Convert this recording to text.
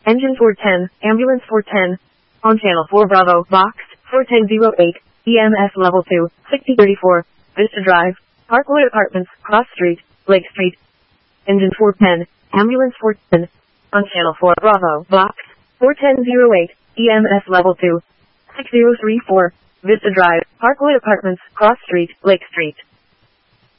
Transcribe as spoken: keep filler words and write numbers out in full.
Engine four ten, Ambulance four ten. On channel four Bravo, Box, four ten oh eight, E M S level two, sixty thirty-four, Vista Drive, Parkwood Apartments, Cross Street, Lake Street. Engine four ten, Ambulance four ten. On channel four Bravo, Box, four ten oh eight, E M S level two, six oh three four, Vista Drive, Parkwood Apartments, Cross Street, Lake Street.